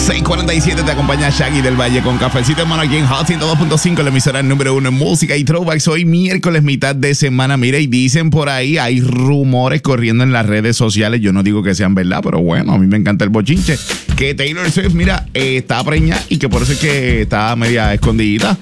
6:47 te acompaña Shaggy del Valle con Cafecito, hermano, aquí en Hot 102.5, la emisora número 1 en música y throwbacks. Hoy miércoles, mitad de semana. Mira, y dicen por ahí, hay rumores corriendo en las redes sociales. Yo no digo que sean verdad, pero bueno, a mí me encanta el bochinche. Que Taylor Swift, mira, está preñada y que por eso es que está media escondidita.